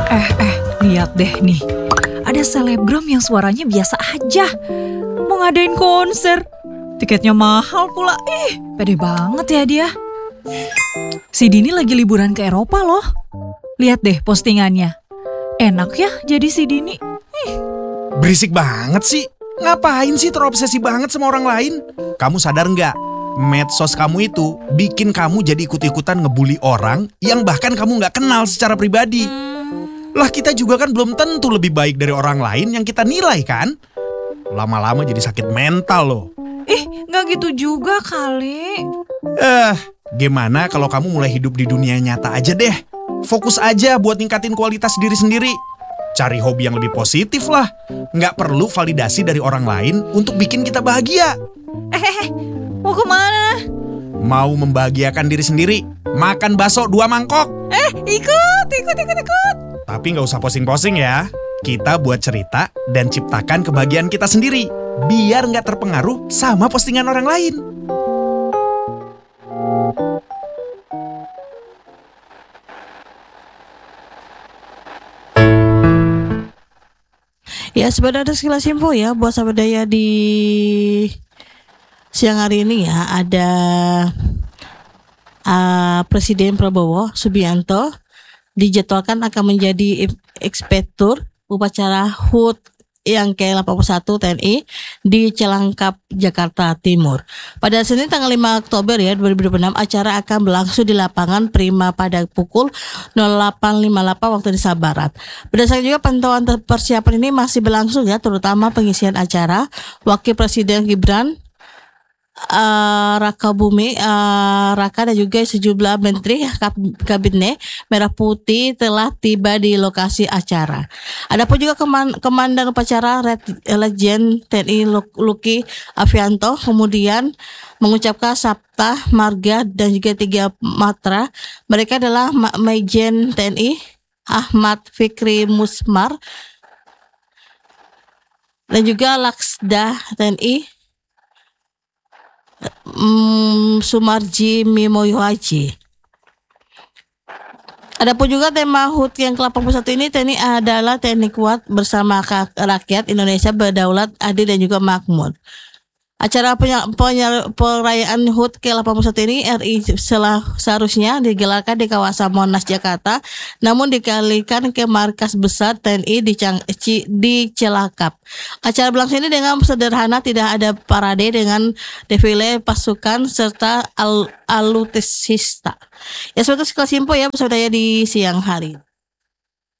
Lihat deh nih. Ada selebgram yang suaranya biasa aja. Mau ngadain konser. Tiketnya mahal pula. Pede banget ya dia. Si Dini lagi liburan ke Eropa loh. Lihat deh postingannya. Enak ya jadi si Dini. Berisik banget sih. Ngapain sih terobsesi banget sama orang lain? Kamu sadar nggak? Medsos kamu itu bikin kamu jadi ikut-ikutan ngebully orang yang bahkan kamu nggak kenal secara pribadi. Lah kita juga kan belum tentu lebih baik dari orang lain yang kita nilai kan? Lama-lama jadi sakit mental loh. Nggak gitu juga kali. Gimana kalau kamu mulai hidup di dunia nyata aja deh? Fokus aja buat ningkatin kualitas diri sendiri. Cari hobi yang lebih positif lah. Nggak perlu validasi dari orang lain untuk bikin kita bahagia. Mau kemana? Mau membahagiakan diri sendiri, makan bakso 2 mangkok. Ikut. Tapi nggak usah posing-posing ya. Kita buat cerita dan ciptakan kebahagiaan kita sendiri. Biar nggak terpengaruh sama postingan orang lain. Ya sebenarnya ada sekilas info ya buat sahabat daya di siang hari ini ya. Ada Presiden Prabowo Subianto dijadwalkan akan menjadi eksekutor upacara HUT yang ke-81 TNI di Cilangkap, Jakarta Timur. Pada Senin tanggal 5 Oktober ya 2026, acara akan berlangsung di lapangan Prima pada pukul 08.58 waktu Indonesia Barat. Berdasarkan juga pantauan persiapan ini masih berlangsung ya, terutama pengisian acara. Wakil Presiden Gibran Raka Bumi Raka dan juga sejumlah menteri kabinet merah putih telah tiba di lokasi acara. Adapun juga komandan upacara Legend TNI Luki Avianto kemudian mengucapkan sabta marga dan juga 3 matra. Mereka adalah Majen TNI Ahmad Fikri Musmar dan juga Laksda TNI Sumarji Mimoyohaji. Adapun juga tema HUT yang ke-81 ini TNI adalah TNI kuat bersama rakyat Indonesia berdaulat, adil dan juga makmur. Acara perayaan HUT ke-81 ini RI seharusnya digelarkan di kawasan Monas, Jakarta, namun dikalikan ke markas besar TNI di Cilangkap. Acara berlangsung ini dengan sederhana, tidak ada parade dengan defile pasukan serta alutsista. Ya, suatu sekelas info ya, saudara di siang hari.